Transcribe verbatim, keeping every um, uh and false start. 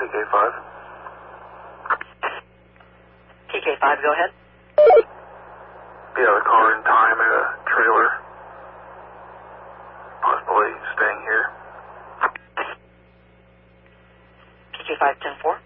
K five. T K five, go ahead. Yeah, the car in time at a trailer. Possibly staying here. T K five, ten four.